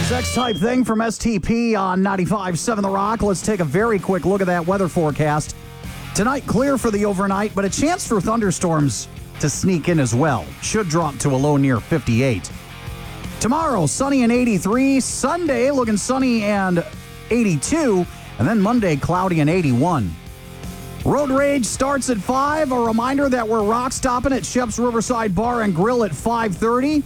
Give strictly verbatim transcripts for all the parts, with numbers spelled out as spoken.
This X-type thing from S T P on ninety-five point seven The Rock. Let's take a very quick look at that weather forecast. Tonight, clear for the overnight, but a chance for thunderstorms to sneak in as well. Should drop to a low near fifty-eight. Tomorrow, sunny and eighty-three. Sunday, looking sunny and eighty-two. And then Monday, cloudy and eighty-one. Road Rage starts at five. A reminder that we're rock stopping at Shep's Riverside Bar and Grill at five thirty.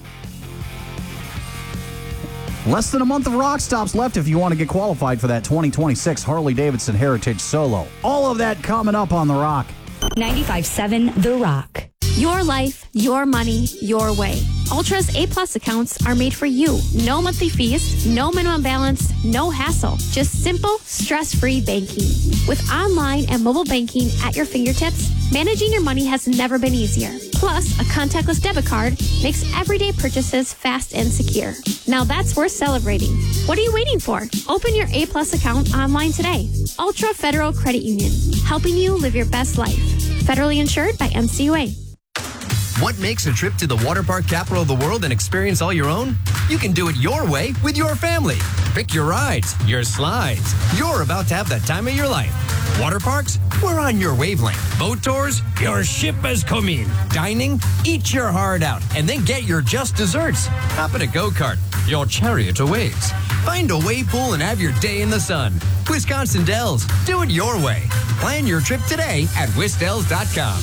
Less than a month of rock stops left if you want to get qualified for that twenty twenty-six Harley-Davidson Heritage Solo. All of that coming up on The Rock. ninety-five point seven The Rock. Your life, your money, your way. Ultra's A-plus accounts are made for you. No monthly fees, no minimum balance, no hassle. Just simple, stress-free banking. With online and mobile banking at your fingertips, managing your money has never been easier. Plus, a contactless debit card makes everyday purchases fast and secure. Now that's worth celebrating. What are you waiting for? Open your A-plus account online today. Ultra Federal Credit Union, helping you live your best life. Federally insured by N C U A. What makes a trip to the water park capital of the world an experience all your own? You can do it your way with your family. Pick your rides, your slides. You're about to have the time of your life. Water parks? We're on your wavelength. Boat tours? Your ship has come in. Dining? Eat your heart out and then get your just desserts. Hop in a go-kart. Your chariot awaits. Find a wave pool and have your day in the sun. Wisconsin Dells. Do it your way. Plan your trip today at wisdells dot com.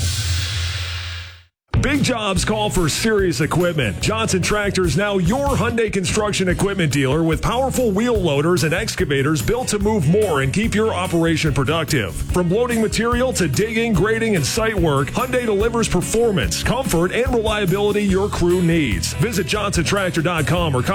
Big jobs call for serious equipment. Johnson Tractor is now your Hyundai construction equipment dealer with powerful wheel loaders and excavators built to move more and keep your operation productive. From loading material to digging, grading, and site work, Hyundai delivers performance, comfort, and reliability your crew needs. Visit johnson tractor dot com or